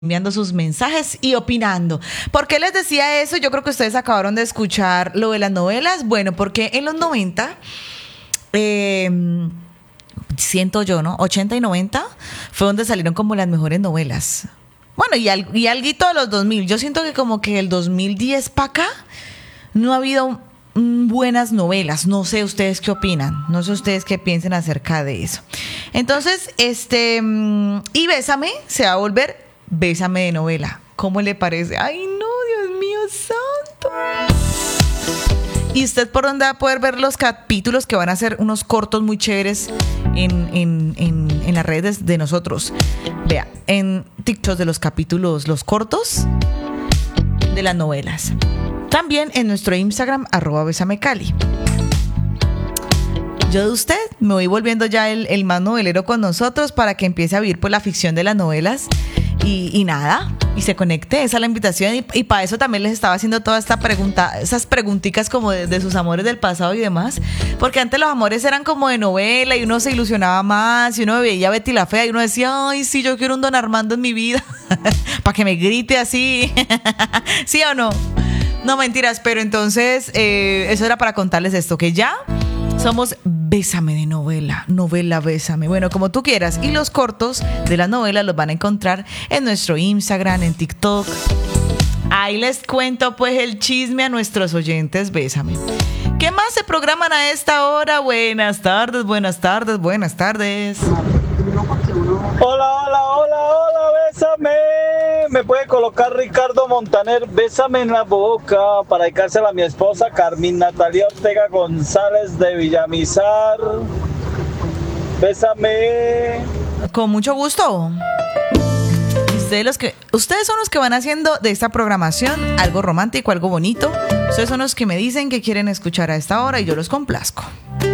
enviando sus mensajes y opinando. ¿Por qué les decía eso? Yo creo que ustedes acabaron de escuchar lo de las novelas. Bueno, porque en los 90, siento yo, ¿no? 80 y 90 fue donde salieron como las mejores novelas. Bueno, y alguito de los 2000. Yo siento que como que el 2010 para acá no ha habido buenas novelas. No sé ustedes qué opinan. No sé ustedes qué piensen acerca de eso. Entonces, y Bésame se va a volver Bésame de novela. ¿Cómo le parece? ¡Ay, no, Dios mío santo! ¿Y usted por dónde va a poder ver los capítulos que van a ser unos cortos muy chéveres en las redes de nosotros? Vea, en TikTok de los capítulos, los cortos de las novelas. También en nuestro Instagram, @besamecali. Yo de usted me voy volviendo ya el más novelero con nosotros para que empiece a vivir pues la ficción de las novelas y nada, y se conecte. Esa es la invitación y para eso también les estaba haciendo toda esta pregunta, esas preguntitas como de sus amores del pasado y demás, porque antes los amores eran como de novela y uno se ilusionaba más y uno veía a Betty la Fea y uno decía, ay sí, yo quiero un Don Armando en mi vida para que me grite así. ¿Sí o no? No, mentiras, pero entonces eso era para contarles esto, que ya somos Bésame de novela, novela Bésame. Bueno, como tú quieras. Y los cortos de las novelas los van a encontrar en nuestro Instagram, en TikTok. Ahí les cuento pues el chisme a nuestros oyentes Bésame. ¿Qué más se programan a esta hora? Buenas tardes, buenas tardes, buenas tardes. Hola, Bésame. ¿Me puede colocar Ricardo Montaner? Bésame en la boca para dedicársela a mi esposa Carmen Natalia Ortega González de Villamizar. Bésame. Con mucho gusto. Ustedes son los que van haciendo de esta programación algo romántico, algo bonito. Ustedes son los que me dicen que quieren escuchar a esta hora y yo los complazco.